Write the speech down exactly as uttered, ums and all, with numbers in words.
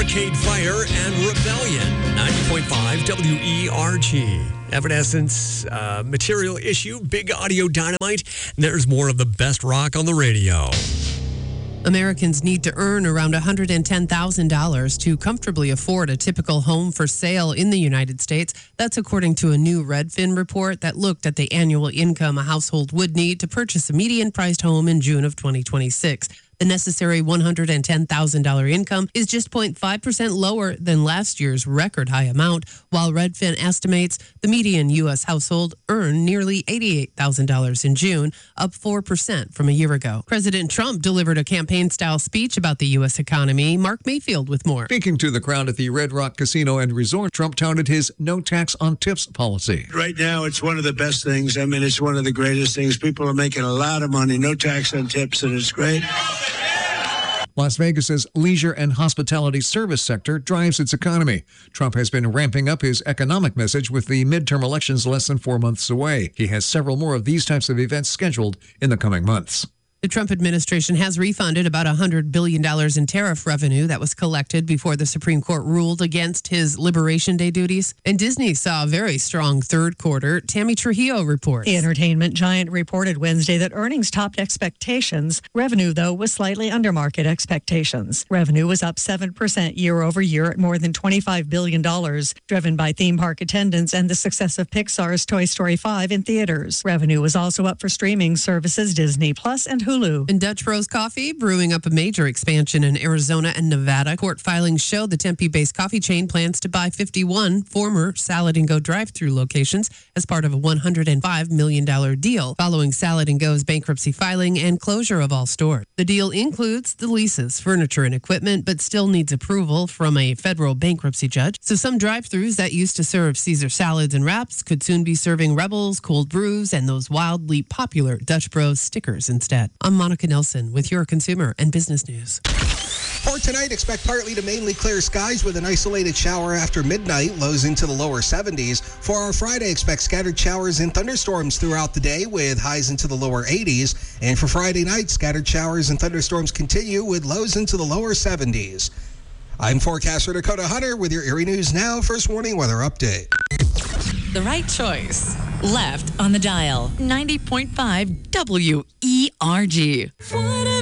Arcade Fire and Rebellion, ninety point five W E R G. Evanescence, uh, Material Issue, Big Audio Dynamite. There's more of the best rock on the radio. Americans need to earn around one hundred ten thousand dollars to comfortably afford a typical home for sale in the United States. That's according to a new Redfin report that looked at the annual income a household would need to purchase a median-priced home in June of twenty twenty-six. The necessary one hundred ten thousand dollars income is just zero point five percent lower than last year's record high amount, while Redfin estimates the median U S household earned nearly eighty-eight thousand dollars in June, up four percent from a year ago. President Trump delivered a campaign-style speech about the U S economy. Mark Mayfield with more. Speaking to the crowd at the Red Rock Casino and Resort, Trump touted his no tax on tips policy. Right now, it's one of the best things. I mean, it's one of the greatest things. People are making a lot of money, no tax on tips, and it's great. Las Vegas's leisure and hospitality service sector drives its economy. Trump has been ramping up his economic message with the midterm elections less than four months away. He has several more of these types of events scheduled in the coming months. The Trump administration has refunded about one hundred billion dollars in tariff revenue that was collected before the Supreme Court ruled against his Liberation Day duties. And Disney saw a very strong third quarter. Tammy Trujillo reports. The entertainment giant reported Wednesday that earnings topped expectations. Revenue, though, was slightly under market expectations. Revenue was up seven percent year over year at more than twenty-five billion dollars, driven by theme park attendance and the success of Pixar's Toy Story five in theaters. Revenue was also up for streaming services Disney Plus and Hulu. And Dutch Bros Coffee brewing up a major expansion in Arizona and Nevada. Court filings show the Tempe-based coffee chain plans to buy fifty-one former Salad and Go drive-thru locations as part of a one hundred five million dollars deal following Salad and Go's bankruptcy filing and closure of all stores. The deal includes the leases, furniture, and equipment, but still needs approval from a federal bankruptcy judge. So some drive-thrus that used to serve Caesar salads and wraps could soon be serving Rebels, cold brews, and those wildly popular Dutch Bros stickers instead. I'm Monica Nelson with your consumer and business news. For tonight, expect partly to mainly clear skies with an isolated shower after midnight, lows into the lower seventies. For our Friday, expect scattered showers and thunderstorms throughout the day with highs into the lower eighties. And for Friday night, scattered showers and thunderstorms continue with lows into the lower seventies. I'm forecaster Dakota Hunter with your Erie News Now First Warning Weather Update. The right choice. Left on the dial. ninety point five W E R G.